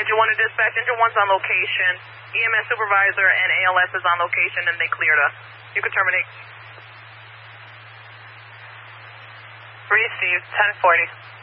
Engine 1 to dispatch. Engine 1's on location. EMS supervisor and ALS is on location and they cleared us. You can terminate. Received, 1040.